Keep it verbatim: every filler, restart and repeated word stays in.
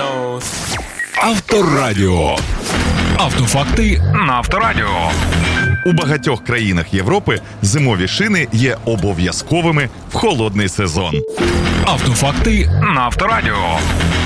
Авторадіо. Автофакти на Авторадіо. У багатьох країнах Європи зимові шини є обов'язковими в холодний сезон. Автофакти на Авторадіо.